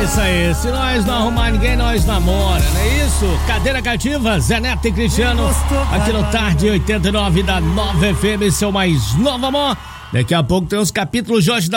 isso aí. Se nós não arrumar ninguém, nós namora, não é isso? Cadeira cativa, Zé Neto e Cristiano, aqui no Tarde 89 da Nova FM, seu mais novo amor. Daqui a pouco tem os capítulos Jorge da